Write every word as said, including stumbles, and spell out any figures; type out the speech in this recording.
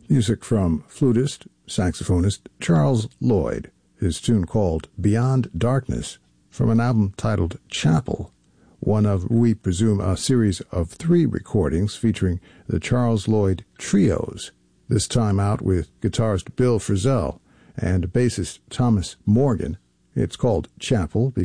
Music from flutist, saxophonist Charles Lloyd, his tune called Beyond Darkness, from an album titled Chapel, one of, we presume, a series of three recordings featuring the Charles Lloyd Trios, this time out with guitarist Bill Frisell and bassist Thomas Morgan. It's called Chapel because